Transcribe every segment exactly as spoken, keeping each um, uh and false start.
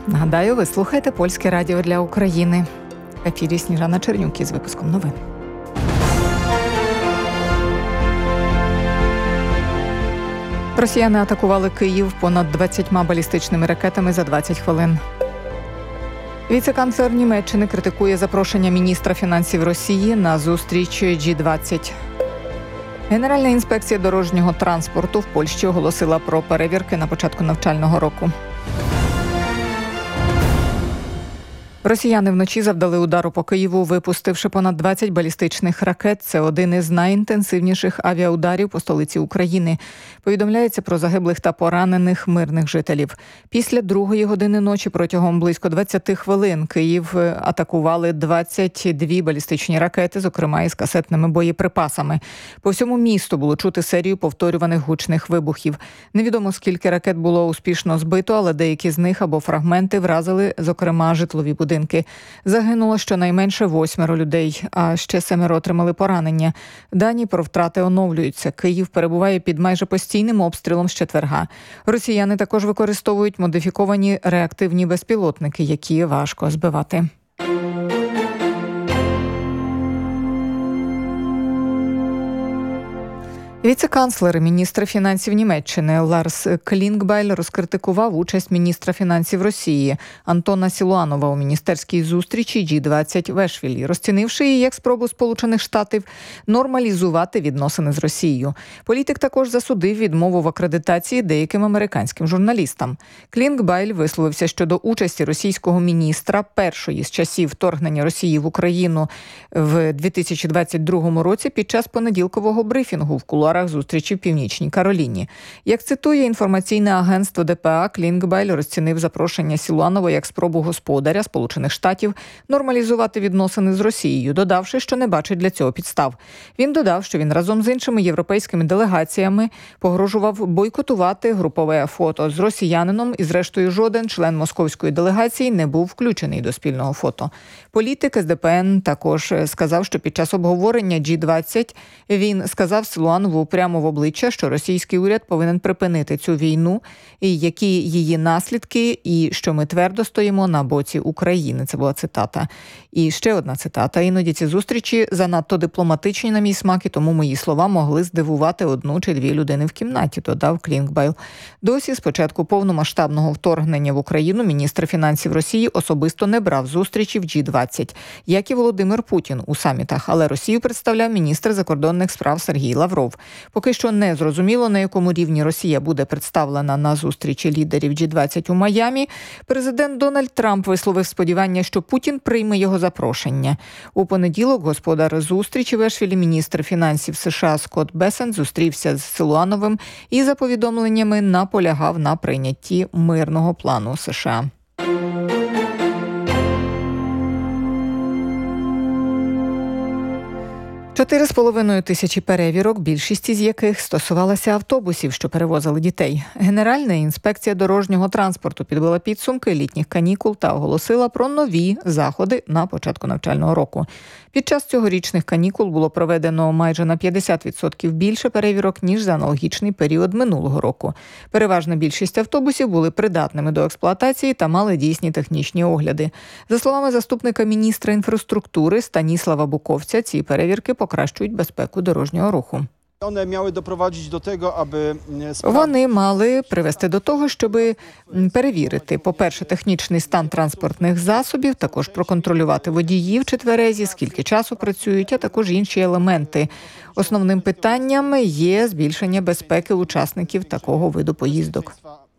Нагадаю, ви слухаєте Польське радіо для України. В ефірі Сніжана Чернюк із випуском новин. Росіяни атакували Київ понад двадцятьма балістичними ракетами за двадцять хвилин. Віце-канцлер Німеччини критикує запрошення міністра фінансів Росії на зустріч Джі двадцять. Генеральна інспекція дорожнього транспорту в Польщі оголосила про перевірки на початку навчального року. Росіяни вночі завдали удару по Києву, випустивши понад двадцять балістичних ракет. Це один із найінтенсивніших авіаударів по столиці України. Повідомляється про загиблих та поранених мирних жителів. Після другої години ночі протягом близько двадцяти хвилин Київ атакували двадцять дві балістичні ракети, зокрема із касетними боєприпасами. По всьому місту було чути серію повторюваних гучних вибухів. Невідомо, скільки ракет було успішно збито, але деякі з них або фрагменти вразили, зокрема, житлові будинки. Загинуло щонайменше восьмеро людей, а ще семеро отримали поранення. Дані про втрати оновлюються. Київ перебуває під майже постійним обстрілом з четверга. Росіяни також використовують модифіковані реактивні безпілотники, які важко збивати. Віце-канцлер і міністр фінансів Німеччини Ларс Клінгбайль розкритикував участь міністра фінансів Росії Антона Сілуанова у міністерській зустрічі Джі двадцять в Ешвілі, розцінивши її як спробу Сполучених Штатів нормалізувати відносини з Росією. Політик також засудив відмову в акредитації деяким американським журналістам. Клінгбайль висловився щодо участі російського міністра першої з часів вторгнення Росії в Україну в дві тисячі двадцять другому році під час понеділкового брифінгу в кулуарах зустрічі в Північній Кароліні. Як цитує інформаційне агентство Де Пе А, Клінгбайль розцінив запрошення Сілуанова як спробу господаря Сполучених Штатів нормалізувати відносини з Росією, додавши, що не бачить для цього підстав. Він додав, що він разом з іншими європейськими делегаціями погрожував бойкотувати групове фото з росіянином, і зрештою жоден член московської делегації не був включений до спільного фото. Політик ес Де Пе Ен також сказав, що під час обговорення Джі двадцять він сказав Сілуанову прямо в обличчя, що російський уряд повинен припинити цю війну, і які її наслідки, і що ми твердо стоїмо на боці України. Це була цитата. І ще одна цитата. Іноді ці зустрічі занадто дипломатичні на мій смак, і тому мої слова могли здивувати одну чи дві людини в кімнаті, додав Клінгбайл. Досі, з початку повномасштабного вторгнення в Україну, міністр фінансів Росії особисто не брав зустрічі в Джі двадцять, як і Володимир Путін у самітах, але Росію представляв міністр закордонних справ Сергій Лавров. Поки що не зрозуміло, на якому рівні Росія буде представлена на зустрічі лідерів Джі двадцять у Майамі. Президент Дональд Трамп висловив сподівання, що Путін прийме його запрошення. У понеділок господар зустрічі в Ешвілі, міністр фінансів США Скотт Бесент, зустрівся з Сілуановим і, за повідомленнями, наполягав на прийнятті мирного плану США. Чотири з половиною тисячі перевірок, більшість із яких стосувалася автобусів, що перевозили дітей. Генеральна інспекція дорожнього транспорту підбила підсумки літніх канікул та оголосила про нові заходи на початку навчального року. Під час цьогорічних канікул було проведено майже на п'ятдесят відсотків більше перевірок, ніж за аналогічний період минулого року. Переважна більшість автобусів були придатними до експлуатації та мали дійсні технічні огляди. За словами заступника міністра інфраструктури Станіслава Буковця, ці перевірки покращують безпеку дорожнього руху. Вони мали привести до того, щоб перевірити, по-перше, технічний стан транспортних засобів, також проконтролювати водіїв чи тверезі, скільки часу працюють, а також інші елементи. Основним питанням є збільшення безпеки учасників такого виду поїздок.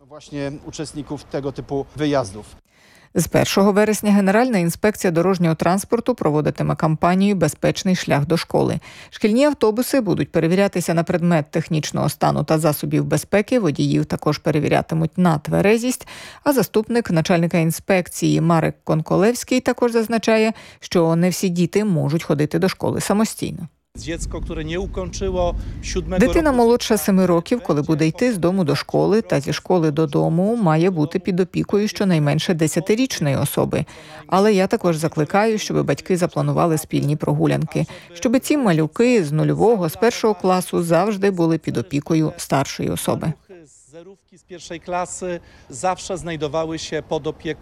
З першого вересня Генеральна інспекція дорожнього транспорту проводитиме кампанію «Безпечний шлях до школи». Шкільні автобуси будуть перевірятися на предмет технічного стану та засобів безпеки, водіїв також перевірятимуть на тверезість, а заступник начальника інспекції Марек Конколевський також зазначає, що не всі діти можуть ходити до школи самостійно. Дитина молодша семи років, коли буде йти з дому до школи та зі школи додому, має бути під опікою щонайменше десятирічної особи. Але я також закликаю, щоб батьки запланували спільні прогулянки, щоб ці малюки з нульового, з першого класу завжди були під опікою старшої особи. Zerówki z pierwszej klasy zawsze znajdowały się pod opieką